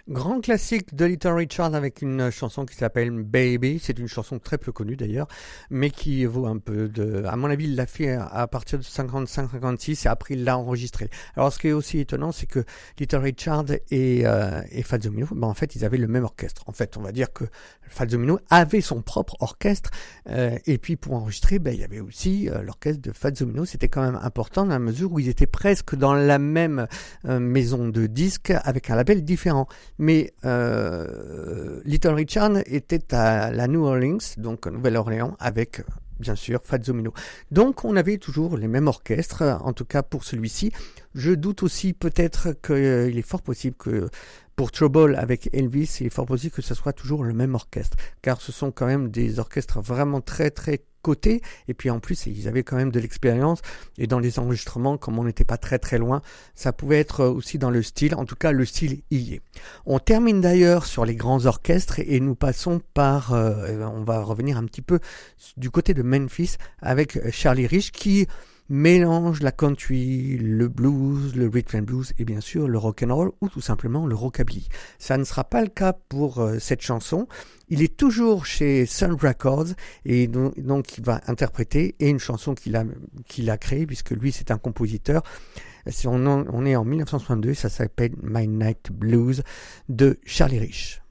Grand classique de Little Richard avec une chanson qui s'appelle Baby. C'est une chanson très peu connue d'ailleurs, mais qui vaut un peu de... À mon avis, il l'a fait à partir de 55-56 et après il l'a enregistré. Alors ce qui est aussi étonnant, c'est que Little Richard et Fats Domino, en fait, ils avaient le même orchestre. En fait, on va dire que Fats Domino avait son propre orchestre et puis pour enregistrer, il y avait aussi l'orchestre de Fats Domino. C'était quand même important dans la mesure où ils étaient presque dans la même maison de disques avec un label différent. Mais Little Richard était à la New Orleans, donc Nouvelle-Orléans, avec bien sûr Fats Domino. Donc on avait toujours les mêmes orchestres, en tout cas pour celui-ci. Je doute aussi peut-être qu'il est fort possible que pour Trouble avec Elvis, il est fort possible que ce soit toujours le même orchestre, car ce sont quand même des orchestres vraiment très très cotés, et puis en plus ils avaient quand même de l'expérience, et dans les enregistrements, comme on n'était pas très très loin, ça pouvait être aussi dans le style, en tout cas le style y est. On termine d'ailleurs sur les grands orchestres, et nous passons par, on va revenir un petit peu du côté de Memphis, avec Charlie Rich, qui mélange la country, le blues, le rhythm and blues et bien sûr le rock and roll ou tout simplement le rockabilly. Ça ne sera pas le cas pour cette chanson. Il est toujours chez Sun Records et donc il va interpréter une chanson qu'il a créée puisque lui c'est un compositeur. On est en 1962, ça s'appelle My Night Blues de Charlie Rich.